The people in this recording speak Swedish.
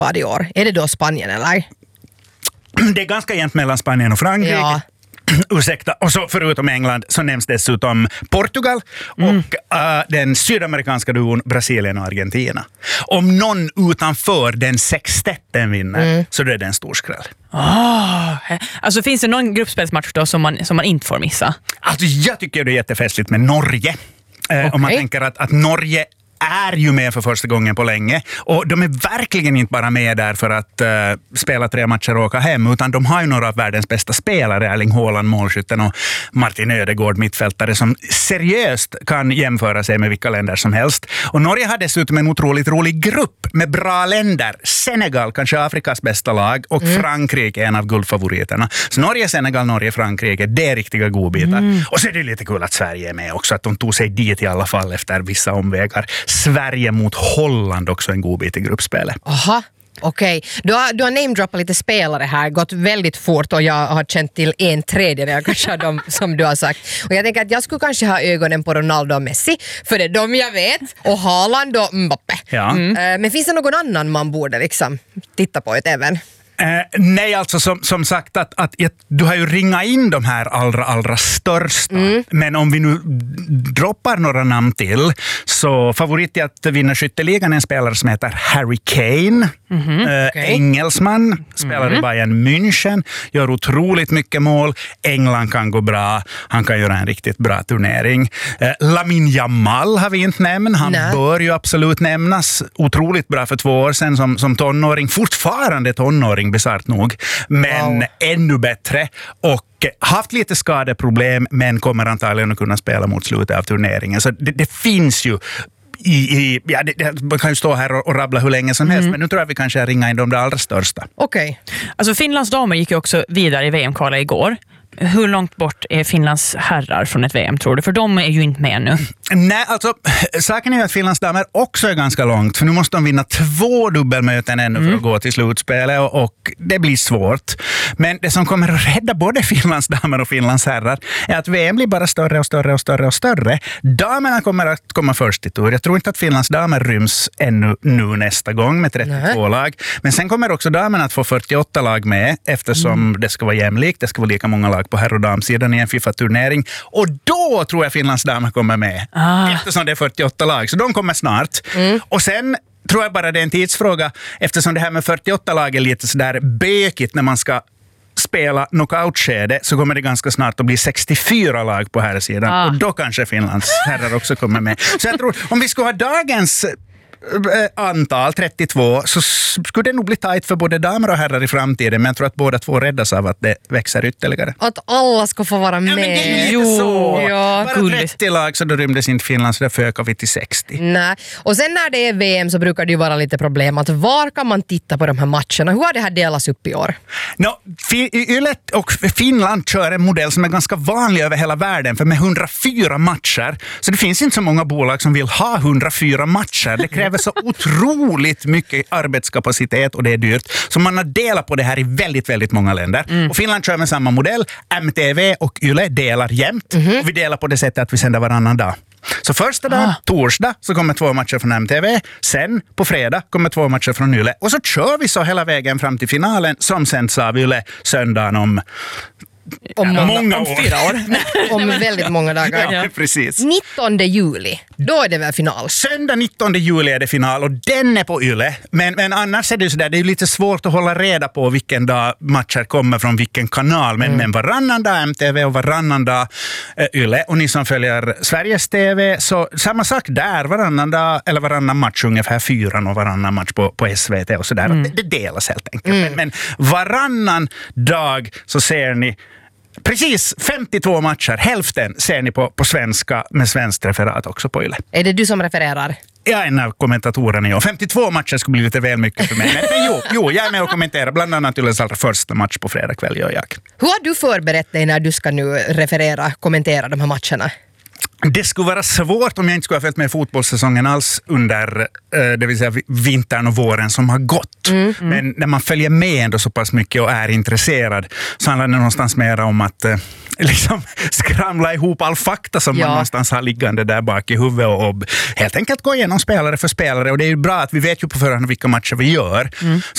tippad i år? Är det då Spanien eller? Det är ganska jämnt mellan Spanien och Frankrike. Ja. Ursäkta. Och så förutom England så nämns dessutom Portugal och den sydamerikanska duon Brasilien och Argentina. Om någon utanför den sextetten vinner så det är det en stor skräll. Alltså finns det någon gruppspelsmatch då som man inte får missa? Alltså jag tycker det är jättefestligt med Norge. Om man tänker att Norge är ju med för första gången på länge. Och de är verkligen inte bara med där för att spela 3 matcher och åka hem, utan de har ju några av världens bästa spelare, Erling Haaland, målskytten, och Martin Ödegaard, mittfältare, som seriöst kan jämföra sig med vilka länder som helst. Och Norge har dessutom en otroligt rolig grupp med bra länder. Senegal, kanske Afrikas bästa lag, och Frankrike, en av guldfavoriterna. Så Norge, Senegal, Norge, Frankrike, det är riktiga godbitar. Och så är det lite kul att Sverige är med också, att de tog sig dit i alla fall efter vissa omvägar. Sverige mot Holland också en god bit i gruppspelet. Aha. Okej, du har namedroppat lite spelare här, gått väldigt fort och jag har känt till 1/3 kanske av dem som du har sagt. Och jag tänker att jag skulle kanske ha ögonen på Ronaldo och Messi, för det är de jag vet, och Haaland och Mbappé. Ja. Men finns det någon annan man borde liksom titta på även? Nej, alltså som sagt att du har ju ringat in de här allra största. Men om vi nu droppar några namn till, så favorit i att vinna skytteligan är en spelare som heter Harry Kane. Engelsman, spelar i Bayern München, gör otroligt mycket mål. England kan gå bra, han kan göra en riktigt bra turnering. Lamine Yamal har vi inte nämnt, han bör ju absolut nämnas. Otroligt bra för 2 år sedan som tonåring, fortfarande tonåring, bisarrt nog, men ännu bättre, och haft lite skadeproblem, men kommer antagligen att kunna spela mot slutet av turneringen. Så det finns ju man kan ju stå här och rabbla hur länge som helst, men nu tror jag vi kanske ringar in de allra största. Okej. Alltså Finlands damer gick ju också vidare i VM-kvalet igår. Hur långt bort är Finlands herrar från ett VM, tror du? För de är ju inte med nu. Nej, alltså saken är ju att Finlands damer också är ganska långt. För nu måste de vinna 2 dubbelmöten ännu för att gå till slutspelet, och det blir svårt. Men det som kommer att rädda både Finlands damer och Finlands herrar är att VM blir bara större och större och större och större. Damerna kommer att komma först i tur. Jag tror inte att Finlands damer ryms ännu nu nästa gång med 32 lag. Men sen kommer också damerna att få 48 lag med, eftersom det ska vara jämlikt. Det ska vara lika många lag på herr- och damsidan i en FIFA-turnering. Och då tror jag Finlands damer kommer med. Eftersom det är 48 lag. Så de kommer snart. Och sen tror jag bara det är en tidsfråga, eftersom det här med 48 lag är lite sådär bökigt när man ska spela knockout-skede, så kommer det ganska snart att bli 64 lag på här sidan. Och då kanske Finlands herrar också kommer med. Så jag tror, om vi skulle ha dagens antal, 32, så skulle det nog bli tajt för både damer och herrar i framtiden, men jag tror att båda två räddas av att det växer ytterligare. Att alla ska få vara med. Ja, men det är ju inte så. Ja, bara 30 lag, så då rymdes inte Finland, så därför ökar vi till 60. Nej. Och sen när det är VM så brukar det ju vara lite problem att var kan man titta på de här matcherna? Hur har det här delats upp i år? Yle och Finland kör en modell som är ganska vanlig över hela världen, för med 104 matcher, så det finns inte så många bolag som vill ha 104 matcher. Det kräver så otroligt mycket arbetskapacitet och det är dyrt. Så man har delat på det här i väldigt, väldigt många länder. Och Finland kör med samma modell. MTV och Yle delar jämt. Och vi delar på det sättet att vi sänder varannan dag. Så första dagen, torsdag, så kommer 2 matcher från MTV. Sen på fredag kommer 2 matcher från Yle. Och så kör vi så hela vägen fram till finalen, som sänds av Yle söndagen om många år. 4 år. Om väldigt många dagar. Ja, precis. 19 juli, då är det väl final? Söndag 19 juli är det final, och den är på Yle. Men annars är det ju sådär, det är lite svårt att hålla reda på vilken dag matcher kommer från vilken kanal. Men varannan dag MTV och varannan dag Yle. Och ni som följer Sveriges TV, så samma sak där, varannan dag eller varannan match ungefär 4 och varannan match på SVT och sådär. Det delas helt enkelt. Men varannan dag så ser ni precis 52 matcher, hälften ser ni på svenska med svenskt referat också på Yle. Är det du som refererar? Jag är en av kommentatorerna, ja. 52 matcher skulle bli lite väl mycket för mig. Men jo, jag är med och kommenterar. Bland annat Yles allra första match på fredag kväll, gör jag. Hur har du förberett dig när du ska nu kommentera de här matcherna? Det skulle vara svårt om jag inte skulle ha följt med fotbollssäsongen alls under det vill säga vintern och våren som har gått. Men när man följer med ändå så pass mycket och är intresserad, så handlar det någonstans mer om att liksom skramla ihop all fakta som man någonstans har liggande där bak i huvudet och helt enkelt gå igenom spelare för spelare. Och det är ju bra att vi vet ju på förhand vilka matcher vi gör.